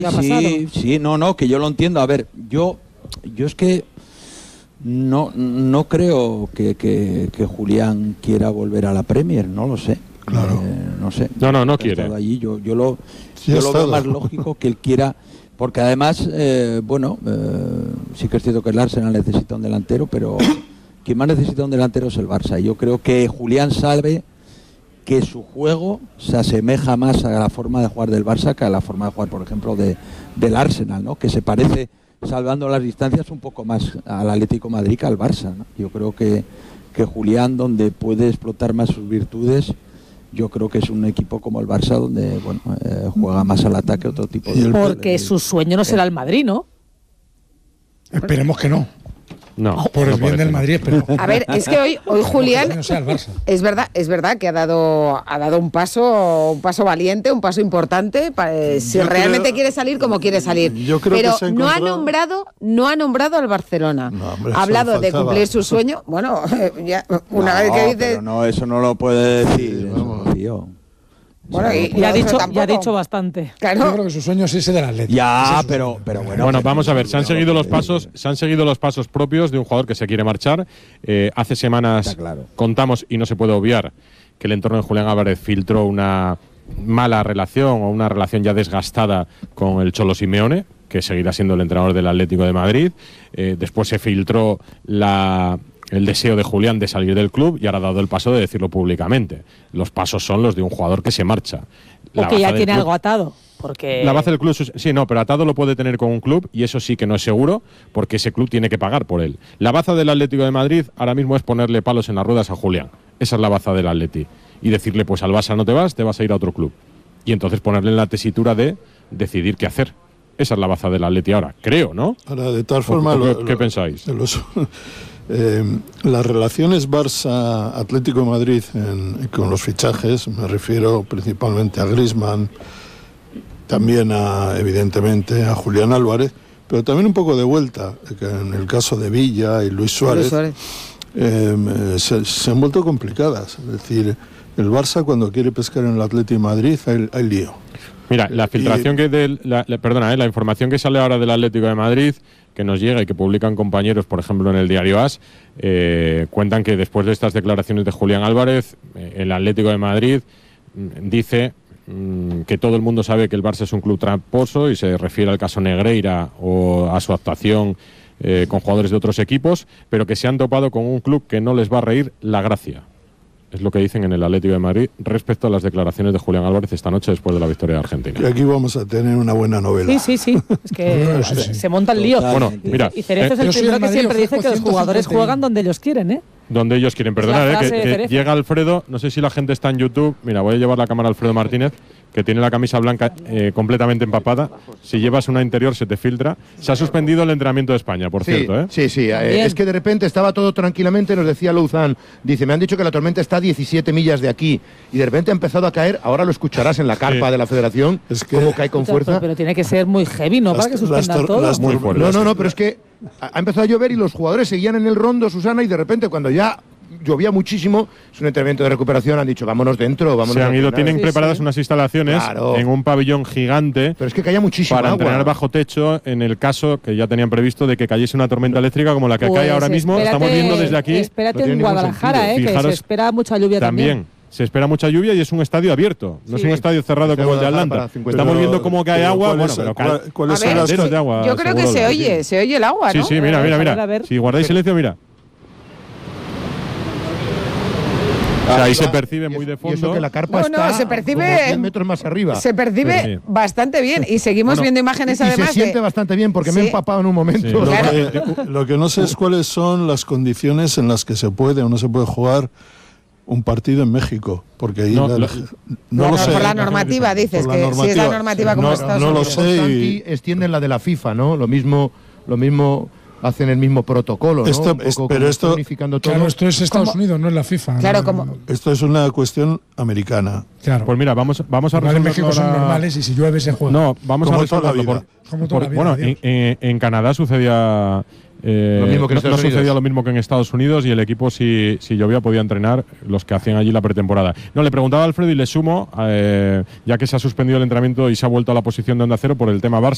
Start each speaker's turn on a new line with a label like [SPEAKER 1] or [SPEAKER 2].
[SPEAKER 1] Sí, no, que yo lo entiendo. A ver, yo es que no creo que Julián quiera volver a la Premier, no lo sé.
[SPEAKER 2] Claro.
[SPEAKER 1] No sé.
[SPEAKER 3] No quiere.
[SPEAKER 1] Allí, yo lo veo más lógico que él quiera, porque además, sí que es cierto que el Arsenal necesita un delantero, pero quien más necesita un delantero es el Barça. Y yo creo que Julián sabe que su juego se asemeja más a la forma de jugar del Barça que a la forma de jugar, por ejemplo, del Arsenal, ¿no? Que se parece, salvando las distancias, un poco más al Atlético de Madrid que al Barça, ¿no? Yo creo que Julián, donde puede explotar más sus virtudes, yo creo que es un equipo como el Barça, donde juega más al ataque, otro tipo de...
[SPEAKER 4] Porque su sueño no será el Madrid, ¿no?
[SPEAKER 2] Esperemos que no.
[SPEAKER 3] No,
[SPEAKER 2] por el bien del Madrid, pero
[SPEAKER 5] a ver, es que hoy Julián
[SPEAKER 2] no sea el Barça.
[SPEAKER 5] es verdad que ha dado un paso valiente, un paso importante, si realmente quiere salir como quiere salir. Pero no ha nombrado al Barcelona. Ha hablado de cumplir su sueño. Bueno, ya una vez que dice,
[SPEAKER 1] pero no, eso no lo puede decir, tío.
[SPEAKER 5] Bueno,
[SPEAKER 4] ya ha dicho bastante.
[SPEAKER 5] Claro.
[SPEAKER 2] Yo creo que su sueño es ese del Atlético.
[SPEAKER 1] Ya, pero bueno.
[SPEAKER 3] Bueno, vamos a ver, se han seguido los pasos propios de un jugador que se quiere marchar. Hace semanas contamos, y no se puede obviar, que el entorno de Julián Álvarez filtró una mala relación o una relación ya desgastada con el Cholo Simeone, que seguirá siendo el entrenador del Atlético de Madrid. Después se filtró el deseo de Julián de salir del club y ahora ha dado el paso de decirlo públicamente. Los pasos son los de un jugador que se marcha.
[SPEAKER 4] O que ya tiene algo atado. Porque...
[SPEAKER 3] La base del club, sí, no, pero atado lo puede tener con un club y eso sí que no es seguro porque ese club tiene que pagar por él. La baza del Atlético de Madrid ahora mismo es ponerle palos en las ruedas a Julián. Esa es la baza del Atleti. Y decirle, pues al Barça no te vas a ir a otro club. Y entonces ponerle en la tesitura de decidir qué hacer. Esa es la baza del Atleti ahora, creo, ¿no?
[SPEAKER 6] Ahora, de tal forma...
[SPEAKER 3] ¿Qué pensáis?
[SPEAKER 6] Las relaciones Barça-Atlético de Madrid con los fichajes, me refiero principalmente a Griezmann, también evidentemente a Julián Álvarez, pero también un poco de vuelta, que en el caso de Villa y Luis Suárez. Se han vuelto complicadas. Es decir, el Barça cuando quiere pescar en el Atlético de Madrid hay lío.
[SPEAKER 3] Mira, la filtración la información que sale ahora del Atlético de Madrid, que nos llega y que publican compañeros, por ejemplo, en el diario AS, cuentan que después de estas declaraciones de Julián Álvarez, el Atlético de Madrid dice que todo el mundo sabe que el Barça es un club tramposo y se refiere al caso Negreira o a su actuación con jugadores de otros equipos, pero que se han topado con un club que no les va a reír la gracia. Es lo que dicen en el Atlético de Madrid respecto a las declaraciones de Julián Álvarez esta noche después de la victoria de Argentina.
[SPEAKER 6] Y aquí vamos a tener una buena novela.
[SPEAKER 4] Sí. Es que se monta el lío.
[SPEAKER 3] Bueno, mira,
[SPEAKER 4] y Cerezo es el primero que siempre dice que los jugadores juegan donde ellos quieren, ¿eh?
[SPEAKER 3] Donde ellos quieren. Perdonad, que llega Alfredo, no sé si la gente está en YouTube. Mira, voy a llevar la cámara a Alfredo Martínez, que tiene la camisa blanca completamente empapada. Si llevas una interior se te filtra. Se ha suspendido el entrenamiento de España, por cierto, ¿eh?
[SPEAKER 7] Sí. Es que de repente estaba todo tranquilamente, nos decía Louzán. Dice, me han dicho que la tormenta está a 17 millas de aquí. Y de repente ha empezado a caer, ahora lo escucharás en la carpa de la Federación, cómo cae con fuerza.
[SPEAKER 4] Pero tiene que ser muy heavy, ¿no? Para que suspendan todo.
[SPEAKER 3] Muy fuerte.
[SPEAKER 7] No, pero es que ha empezado a llover y los jugadores seguían en el rondo, Susana, y de repente cuando ya llovía muchísimo, es un entrenamiento de recuperación, han dicho, vámonos dentro, vámonos.
[SPEAKER 3] Se han ido, tienen preparadas unas instalaciones en un pabellón gigante.
[SPEAKER 7] Pero es que caía muchísimo
[SPEAKER 3] para
[SPEAKER 7] agua.
[SPEAKER 3] entrenar bajo techo en el caso que ya tenían previsto de que cayese una tormenta eléctrica como la que cae ahora mismo. Estamos viendo desde aquí.
[SPEAKER 4] Espérate en Guadalajara, que se espera mucha lluvia también.
[SPEAKER 3] Se espera mucha lluvia y es un estadio abierto, no es un estadio cerrado como el de Atlanta. Estamos viendo cómo cae agua.
[SPEAKER 6] ¿Cuáles son las
[SPEAKER 3] de agua?
[SPEAKER 5] Yo creo que se oye el agua, ¿no?
[SPEAKER 3] Sí, mira. Si guardáis silencio, mira. O sea, ahí se percibe muy de fondo.
[SPEAKER 7] Y eso que la carpa está
[SPEAKER 5] se percibe,
[SPEAKER 7] como 100 metros más arriba.
[SPEAKER 5] Se percibe bastante bien. Y seguimos viendo imágenes
[SPEAKER 7] y
[SPEAKER 5] además.
[SPEAKER 7] Se siente bastante bien porque me he empapado en un momento.
[SPEAKER 3] Sí.
[SPEAKER 5] Claro.
[SPEAKER 6] Lo que no sé es cuáles son las condiciones en las que se puede o no se puede jugar un partido en México, porque ahí
[SPEAKER 3] no
[SPEAKER 6] lo sé.
[SPEAKER 5] Por la normativa, dices,
[SPEAKER 6] por la
[SPEAKER 5] que si es la normativa como Estados Unidos.
[SPEAKER 6] No lo sé.
[SPEAKER 7] Y extienden la de la FIFA, ¿no? Lo mismo hacen el mismo protocolo, ¿no?
[SPEAKER 6] Pero esto
[SPEAKER 7] unificando todo.
[SPEAKER 2] Claro, esto es Estados Unidos, no es la FIFA.
[SPEAKER 5] Claro,
[SPEAKER 6] esto es una cuestión americana.
[SPEAKER 2] Claro.
[SPEAKER 3] Pues mira, vamos a
[SPEAKER 2] resolverlo. En México son normales y si llueve se juega.
[SPEAKER 3] No, vamos a resolverlo. Bueno, en Canadá sucedía
[SPEAKER 7] lo mismo que
[SPEAKER 3] no sucedía lo mismo que en Estados Unidos y el equipo si llovía podía entrenar los que hacían allí la pretemporada. No, le preguntaba a Alfredo y le sumo, ya que se ha suspendido el entrenamiento y se ha vuelto a la posición de Onda Cero por el tema Barça.